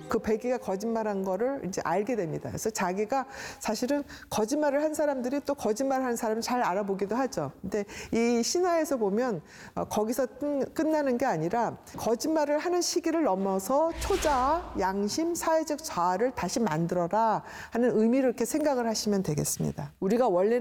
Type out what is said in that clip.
그 베개가 거짓말한 거를 이제 알게 됩니다. 그래서 자기가 사실은 거짓말을 한 사람들이 또 거짓말하는 사람을 잘 알아보기도 하죠. 근데 이 신화에서 보면 거기서 끝나는 게 아니라 거짓말을 하는 시기를 넘어서 초자아, 양심, 사회적 자아를 다시 만들어라 하는 의미로 이렇게 생각을 하시면 되겠습니다. 우리가 원래는